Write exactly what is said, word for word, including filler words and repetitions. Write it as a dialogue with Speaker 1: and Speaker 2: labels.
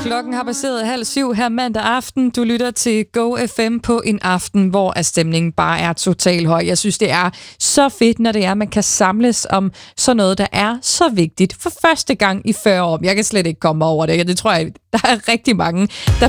Speaker 1: Klokken har passeret halv syv her mandag aften. Du lytter til Go F M på en aften, hvor stemningen bare er total høj. Jeg synes, det er så fedt, når det er, at man kan samles om sådan noget, der er så vigtigt for første gang i fyrre år. Jeg kan slet ikke komme over det. Det tror jeg, der er rigtig mange, der